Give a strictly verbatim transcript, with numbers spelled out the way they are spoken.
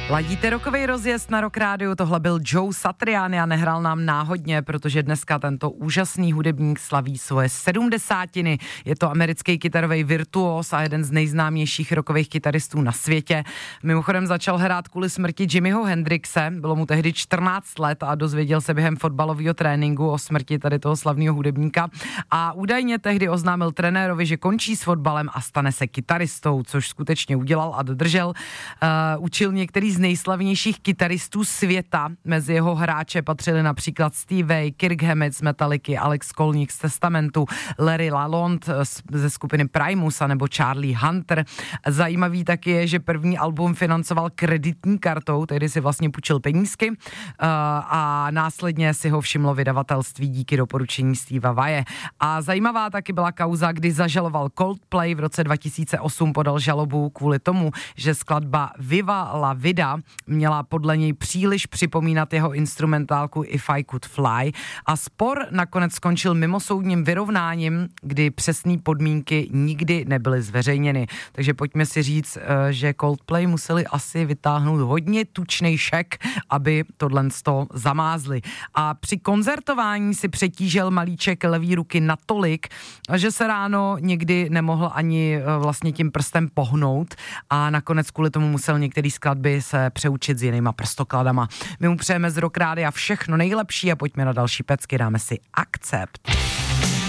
Ladíte rokový rozjezd na Rock Rádiu, tohle byl Joe Satriani a nehrál nám náhodně, protože dneska tento úžasný hudebník slaví svoje sedmdesátiny. Je to americký kytarový virtuos a jeden z nejznámějších rockových kytaristů na světě. Mimochodem začal hrát kvůli smrti Jimiho Hendrixe, bylo mu tehdy čtrnáct let a dozvěděl se během fotbalového tréninku o smrti tady toho slavného hudebníka a údajně tehdy oznámil trenérovi, že končí s fotbalem a stane se kytaristou, což skutečně udělal a dodržel. Uh, učil některý z nejslavnějších kytaristů světa. Mezi jeho hráče patřili například Steve Vai, Kirk Hammett z Metallicy, Alex Skolník z Testamentu, Larry LaLonde ze skupiny Primus a nebo Charlie Hunter. Zajímavý taky je, že první album financoval kreditní kartou, tehdy si vlastně půjčil penízky uh, a následně si ho všimlo vydavatelství díky doporučení Steva Vaje. A zajímavá taky byla kauza, kdy zažaloval Coldplay, v roce dva tisíce osm podal žalobu kvůli tomu, že skladba Viva la Vida měla podle něj příliš připomínat jeho instrumentálku If I Could Fly a spor nakonec skončil mimosoudním vyrovnáním, kdy přesné podmínky nikdy nebyly zveřejněny. Takže pojďme si říct, že Coldplay museli asi vytáhnout hodně tučnej šek, aby tohle sto zamázli. A při koncertování si přetížil malíček levý ruky natolik, že se ráno někdy nemohl ani vlastně tím prstem pohnout a nakonec kvůli tomu musel některý skladby se přeučit s jinýma prstokladama. My mu přejeme z Rock Rádia všechno nejlepší a pojďme na další pecky, dáme si Akcept.